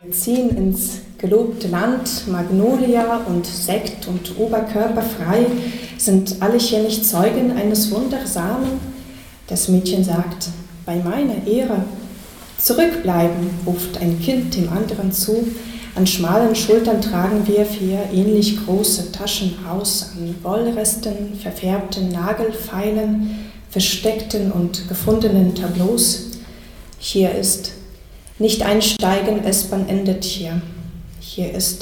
Wir ziehen ins gelobte Land, Magnolia und Sekt und Oberkörper frei, sind alle hier nicht Zeugen eines Wundersamen? Das Mädchen sagt, bei meiner Ehre. Zurückbleiben, ruft ein Kind dem anderen zu. An schmalen Schultern tragen wir 4 ähnlich große Taschen aus, an Wollresten, verfärbten Nagelfeilen, versteckten und gefundenen Tableaus. Hier ist nicht einsteigen, S-Bahn endet hier. Hier ist